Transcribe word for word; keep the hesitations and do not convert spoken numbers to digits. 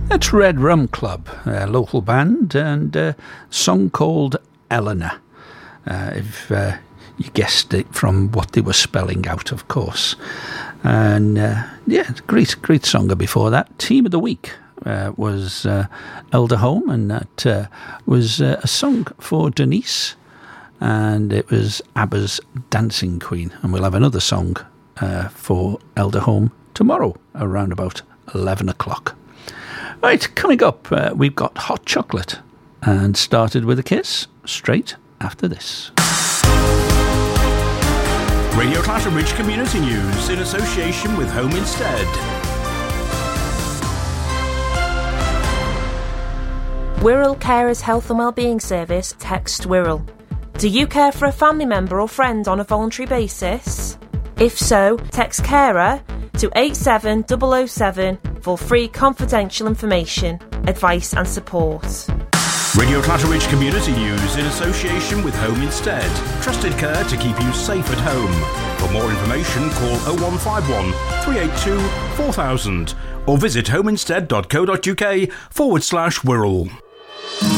That's Red Rum Club, a local band, and a song called Eleanor. Uh, if uh, you guessed it from what they were spelling out, of course. And uh, yeah, great, great song before that. Team of the Week uh, was uh, Elder Home, and that uh, was uh, a song for Denise, and it was ABBA's Dancing Queen. And we'll have another song uh, for Elder Home tomorrow around about eleven o'clock. Right, coming up, uh, we've got Hot Chocolate, and started with a kiss straight after this. Radio Clatterbridge Community News in association with Home Instead. Wirral Carers Health and Wellbeing Service text Wirral. Do you care for a family member or friend on a voluntary basis? If so, text carer to eight seven zero zero seven for free confidential information, advice and support. Radio Clatterbridge Community News in association with Home Instead. Trusted care to keep you safe at home. For more information, call oh one five one, three eight two, four thousand or visit homeinstead.co.uk forward slash Wirral.